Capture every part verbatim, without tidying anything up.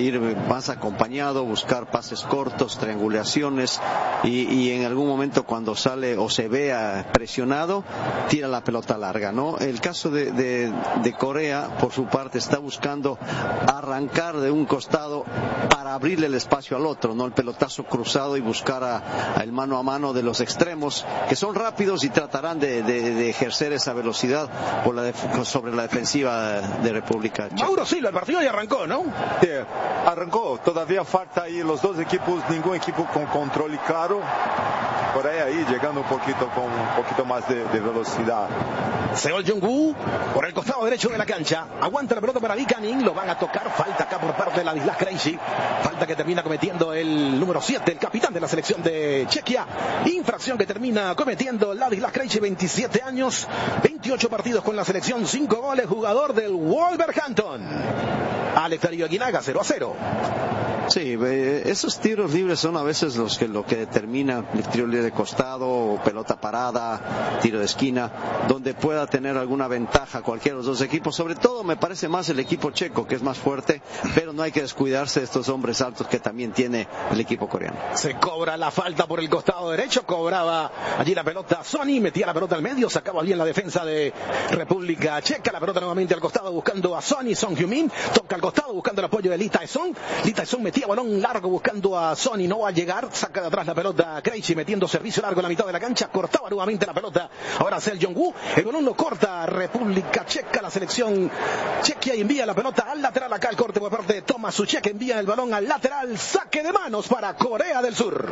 ir más acompañado, buscar pases cortos, triangulaciones y, y en algún momento cuando sale o se vea presionado, tira la pelota larga, ¿no? El caso de, de, de Corea, por su parte, está buscando arrancar de un costado para abrirle el espacio al otro, ¿no? El pelotazo cruzado y buscar a, a el mano a mano de los extremos, que son rápidos y tratarán de, de, de ejercer esa velocidad por la def- sobre la defensiva de República Checa. Mauro Silva, el partido ya arrancó, ¿no? Sí, arrancó, todavía falta ahí los dos equipos, ningún equipo con control claro. Corea ahí llegando un poquito con un poquito más de, de velocidad. Seol Jong-woo por el costado derecho de la cancha, aguanta la pelota para Lee Canning, lo van a tocar, falta acá por parte de Ladislas Krejci, falta que termina cometiendo el número siete, el capitán de la selección de Chequia, infracción que termina cometiendo Ladislas Krejci, veintisiete años, veintiocho partidos con la selección, cinco goles, jugador del Wolverhampton. Alex Darío Aguinaga, cero a cero. Sí, eh, esos tiros libres son a veces los que lo que determina el tiro libre de costado, pelota parada, tiro de esquina, donde pueda tener alguna ventaja cualquiera de los dos equipos. Sobre todo me parece más el equipo checo, que es más fuerte, pero no hay que descuidarse de estos hombres altos que también tiene el equipo coreano. Se cobra la falta por el costado derecho, cobraba allí la pelota Sonny, metía la pelota al medio, sacaba bien la defensa de República Checa, la pelota nuevamente al costado buscando a Sonny, Son Heung-min, toca al costado buscando el apoyo de Lee Tae-sung, Lee Tae-sung metía balón largo buscando a Sonny, no va a llegar, saca de atrás la pelota Krejci metiendo servicio largo en la mitad de la cancha, cortaba nuevamente la pelota, ahora Seol Jong-woo, el balón lo corta República Checa, la selección Chequia, y envía la pelota al lateral, acá el corte por parte de Thomas Suchek, envía el balón al lateral, saque de manos para Corea del Sur.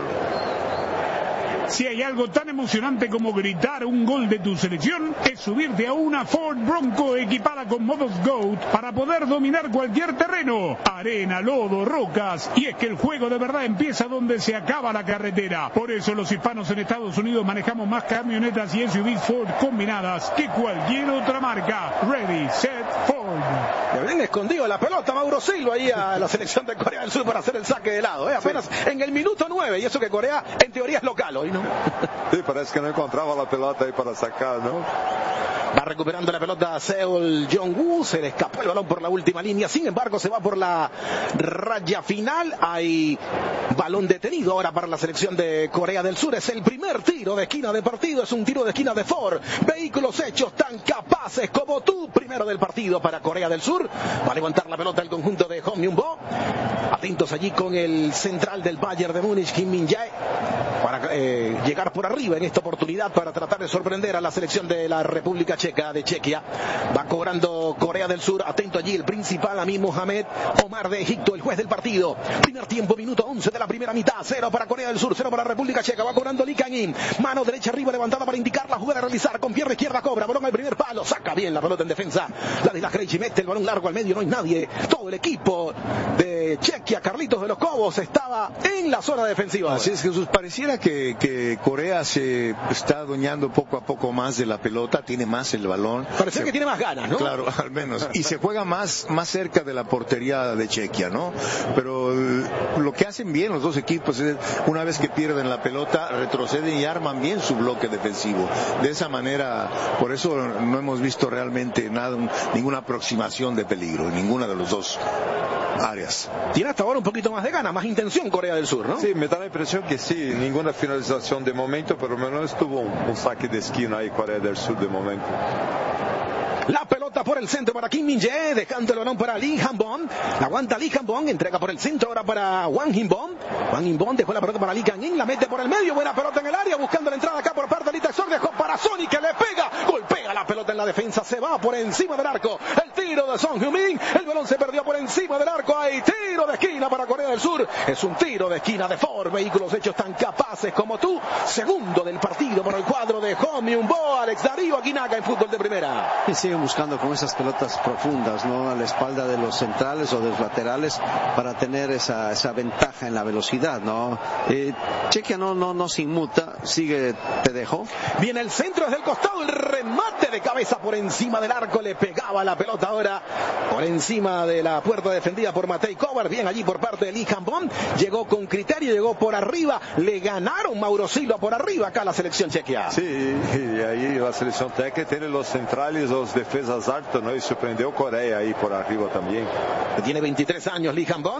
Si hay algo tan emocionante como gritar un gol de tu selección, es subirte a una Ford Bronco equipada con modos GOAT para poder dominar cualquier terreno, arena, lodo, rocas, y es que el juego de verdad empieza donde se acaba la carretera. Por eso los hispanos en Estados Unidos manejamos más camionetas y S U Vs Ford combinadas que cualquier otra marca. Ready, set, Ford. Le habían escondido la pelota Mauro Silva ahí a la selección de Corea del Sur para hacer el saque de lado, ¿eh? Apenas sí. En el minuto nueve, y eso que Corea en teoría es local hoy, ¿no? Sí, parece que no encontraba la pelota ahí para sacar, ¿no? Va recuperando la pelota Seol Jong-woo, se le escapó el balón por la última línea, sin embargo se va por la raya final, hay balón detenido ahora para la selección de Corea del Sur, es el primer tiro de esquina de partido, es un tiro de esquina de Ford, vehículos hechos tan capaces como tú, primero del partido para Corea del Sur, va a levantar la pelota el conjunto de Hong Myung-bo, atentos allí con el central del Bayern de Múnich, Kim Min-jae, para eh, llegar por arriba en esta oportunidad para tratar de sorprender a la selección de la República Checa de Chequia. Va cobrando Corea del Sur, atento allí el principal Amin Mohamed Omar de Egipto, el juez del partido. Primer tiempo, minuto once de la primera mitad, cero para Corea del Sur, cero para la República Checa. Va cobrando Lee Kang-in, mano derecha arriba levantada para indicar la jugada a realizar, con pierna izquierda cobra, balón al primer palo, saca bien la pelota en defensa. Ladislas Krejci mete el balón largo al medio, no hay nadie. Todo el equipo de Chequia, Carlitos de los Cobos, estaba en la zona defensiva. Así es, Jesús, pareciera que, que Corea se está adueñando poco a poco más de la pelota, tiene más el balón. Parece se... que tiene más ganas, ¿no? Claro, al menos. Y se juega más, más cerca de la portería de Chequia, ¿no? Pero lo que hacen bien los dos equipos es, una vez que pierden la pelota, retroceden y arman bien su bloque defensivo. De esa manera, por eso no hemos visto realmente nada, ninguna aproximación de peligro en ninguna de los dos áreas. Tiene hasta ahora un poquito más de ganas, más intención Corea del Sur, ¿no? Sí, me da la impresión que sí, ninguna finalización de momento, pero al menos tuvo un, un saque de esquina ahí Corea del Sur de momento. La pelota por el centro para Kim Min-jae, dejando el balón para Lee Han-bon. Aguanta Lee Han-bon, entrega por el centro ahora para Wang In-bon. Wang In-bon dejó la pelota para Lee Kang-in, la mete por el medio, buena pelota en el área, buscando la entrada acá por parte de Lee Tae-sung, dejó para Sonny que le pega, golpea la pelota en la defensa, se va por encima del arco. El tiro de Son Heung-min, el balón se perdió por encima del arco, hay tiro de esquina para Corea del Sur. Es un tiro de esquina de Ford, vehículos hechos tan capaces como tú. Segundo del partido por el cuadro de Hong Myung-bo, Alex Darío Aguinaga en fútbol de primera. Y siguen buscando con esas pelotas profundas, ¿no? A la espalda de los centrales o de los laterales para tener esa, esa ventaja en la velocidad, ¿no? Eh, Chequia no, no, no se inmuta, sigue, te dejo. Viene el centro desde el costado, el remate de cabeza por encima del arco, le pegaba la pelota ahora por encima de la puerta defendida por Matej Kovar, bien allí por parte de Lee Han-bon, llegó con criterio, llegó por arriba, le ganaron Mauro Silva por arriba acá la selección chequia. Sí, y ahí la selección checa tiene los centrales, los defensas altos, ¿no? Y sorprendió Corea ahí por arriba también. Tiene veintitrés años Lee Han-bon.